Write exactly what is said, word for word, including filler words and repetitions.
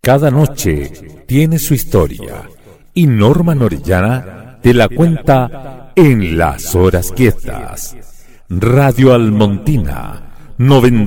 Cada noche tiene su historia y Norman Orellana te la cuenta en Las Horas Quietas. Radio Almontina noventa